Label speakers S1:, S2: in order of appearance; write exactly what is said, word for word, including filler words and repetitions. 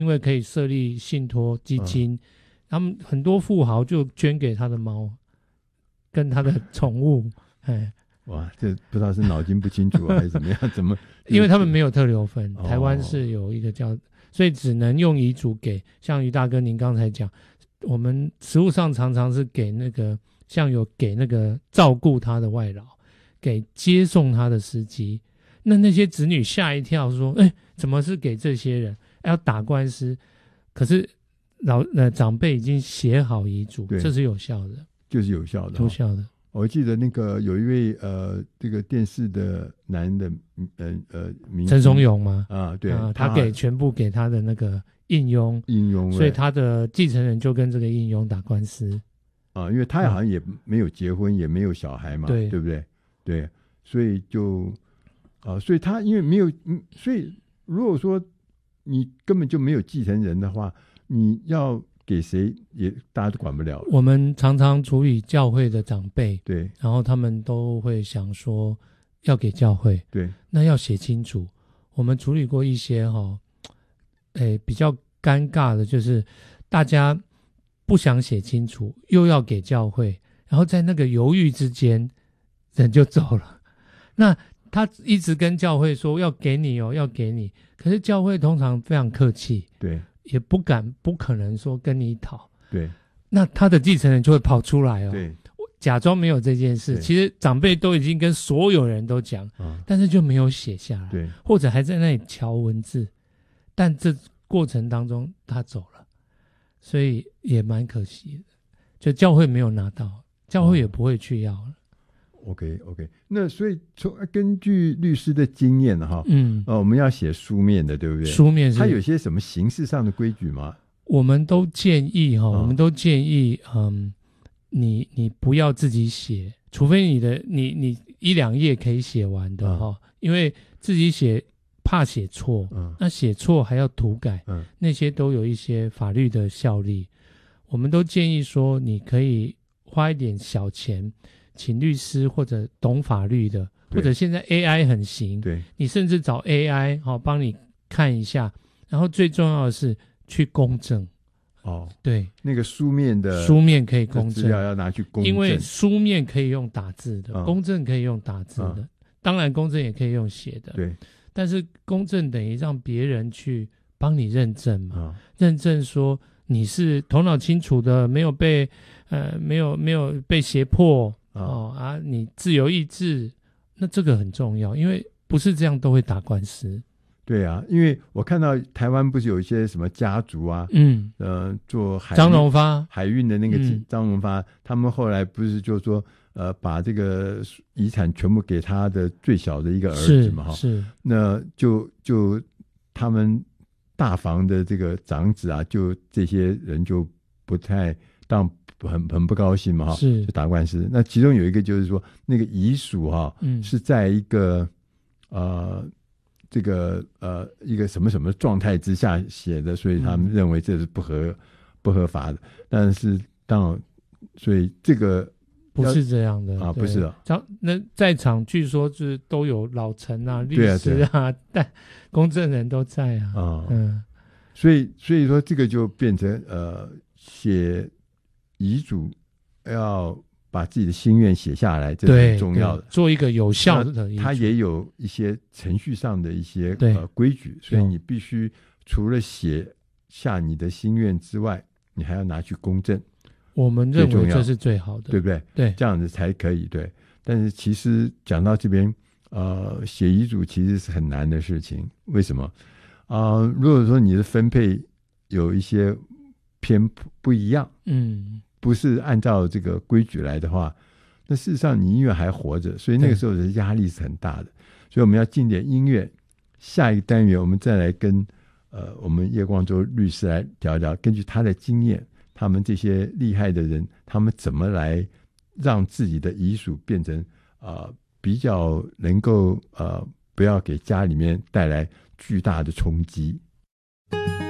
S1: 因为可以设立信托基金，嗯、他们很多富豪就捐给他的猫跟他的宠物。哎，
S2: 哇，这不知道是脑筋不清楚、啊、还是怎么样？怎么？
S1: 因为他们没有特留分，
S2: 哦、
S1: 台湾是有一个叫，所以只能用遗嘱给。像于大哥您刚才讲，我们实务上常常是给那个，像有给那个照顾他的外劳，给接送他的司机。那那些子女吓一跳，说：“哎，怎么是给这些人？要打官司？”可是老呃长辈已经写好遗嘱，这是有效的，
S2: 就是有效的，
S1: 有效的。
S2: 我记得那个有一位呃，这个电视的男的呃呃明星
S1: 陈松勇吗？
S2: 啊，对
S1: 啊，他给全部给他的那个应佣，
S2: 应佣，
S1: 所以他的继承人就跟这个应佣打官司
S2: 啊，因为他好像也没有结婚，嗯、也没有小孩嘛，对对不对？对，所以就啊，所以他因为没有，所以如果说你根本就没有继承人的话，你要给谁也大家都管不了了。
S1: 我们常常处理教会的长辈，
S2: 对，
S1: 然后他们都会想说要给教会，
S2: 对，
S1: 那要写清楚。我们处理过一些哈、哦，诶比较尴尬的，就是大家不想写清楚，又要给教会，然后在那个犹豫之间，人就走了。那他一直跟教会说要给你哦，要给你，可是教会通常非常客气，
S2: 对。
S1: 也不敢不可能说跟你讨，
S2: 对，
S1: 那他的继承人就会跑出来哦，
S2: 对，
S1: 假装没有这件事，其实长辈都已经跟所有人都讲、嗯、但是就没有写下来，
S2: 对，
S1: 或者还在那里瞧文字，但这过程当中他走了，所以也蛮可惜的，就教会没有拿到，教会也不会去要了。嗯
S2: OK OK， 那所以从根据律师的经验哈，
S1: 嗯，
S2: 呃，我们要写书面的，对不对？
S1: 书面是
S2: 它有些什么形式上的规矩吗？
S1: 我们都建议哈、哦，我们都建议，嗯，你你不要自己写，除非你的你你一两页可以写完的哈、哦嗯，因为自己写怕写错，嗯，那写错还要涂改，嗯，那些都有一些法律的效力。我们都建议说，你可以花一点小钱。请律师或者懂法律的，或者现在 A I 很行，
S2: 对，
S1: 你甚至找 A I 好、哦、帮你看一下，然后最重要的是去公证
S2: 哦，
S1: 对，
S2: 那个书面的
S1: 书面可以公证，
S2: 资料要拿去公证，
S1: 因为书面可以用打字的，嗯、公证可以用打字的、嗯，当然公证也可以用写的，
S2: 对，
S1: 但是公证等于让别人去帮你认证嘛，
S2: 嗯、
S1: 认证说你是头脑清楚的，没有被呃没有没有被胁迫。哦啊，你自由意志，那这个很重要，因为不是这样都会打官司。
S2: 对啊，因为我看到台湾不是有一些什么家族啊，
S1: 嗯，
S2: 呃，做海
S1: 张荣发
S2: 海运的那个张荣发、嗯，他们后来不是就说，呃，把这个遗产全部给他的最小的一个儿子嘛，哈，
S1: 是，
S2: 那就就他们大房的这个长子啊，就这些人就不太当。很很不高兴嘛，哈，
S1: 是
S2: 就打官司。那其中有一个就是说，那个遗属哈，嗯，是在一个呃这个呃一个什么什么状态之下写的，所以他们认为这是不合、嗯、不合法的。但是当然，所以这个
S1: 不是这样的
S2: 啊，不是的。
S1: 那在场据说就是都有老陈啊、律师啊，啊但公证人都在啊，
S2: 啊
S1: 嗯，
S2: 所以所以说这个就变成呃写。遗嘱要把自己的心愿写下来，这是很重要的，
S1: 做一个有效的遗嘱。
S2: 它也有一些程序上的一些呃规矩，所以你必须除了写下你的心愿之外，你还要拿去公证。
S1: 我们认为这是最好的，
S2: 对不对？
S1: 对，
S2: 这样子才可以。对，但是其实讲到这边，呃，写遗嘱其实是很难的事情。为什么？啊、呃，如果说你的分配有一些偏不一样，嗯。不是按照这个规矩来的话，那事实上你音乐还活着，所以那个时候的压力是很大的。所以我们要进点音乐，下一个单元我们再来跟呃我们叶光洲律师来聊聊，根据他的经验，他们这些厉害的人，他们怎么来让自己的遗属变成呃比较能够呃不要给家里面带来巨大的冲击。